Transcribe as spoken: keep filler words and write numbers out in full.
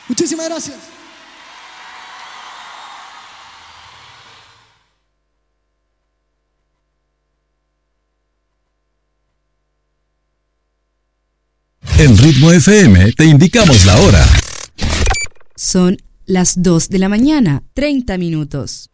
Muchísimas gracias. En Ritmo F M te indicamos la hora. Son las dos de la mañana, treinta minutos.